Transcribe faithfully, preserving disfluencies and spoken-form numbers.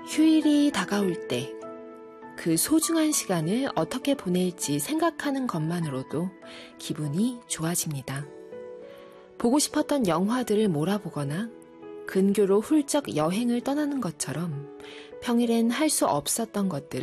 휴일이 다가올 때 그 소중한 시간을 어떻게 보낼지 생각하는 것만으로도 기분이 좋아집니다. 보고 싶었던 영화들을 몰아보거나 근교로 훌쩍 여행을 떠나는 것처럼 평일엔 할 수 없었던 것들을